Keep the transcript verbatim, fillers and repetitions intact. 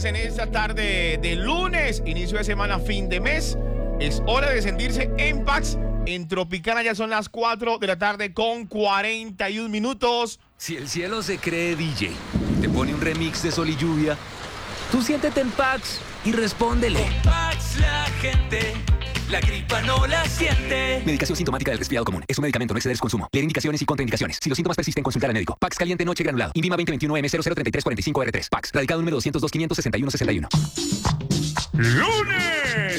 En esta tarde de lunes, inicio de semana, fin de mes, es hora de sentirse en Pax. En Tropicana ya son las cuatro de la tarde con cuarenta y un minutos. Si el cielo se cree D J, te pone un remix de Sol y Lluvia, tú siéntete en Pax y respóndele. Con Pax la gente, la gripa no la siente. Medicación sintomática del resfriado común. Es un medicamento, no exceder su consumo. Leer indicaciones y contraindicaciones. Si los síntomas persisten, consultar al médico. Pax caliente noche granulado. INVIMA veinte veintiuno M cero cero treinta y tres cuarenta y cinco R tres. Pax. Radicado número doscientos dos quinientos sesenta y uno sesenta y uno. ¡Lunes!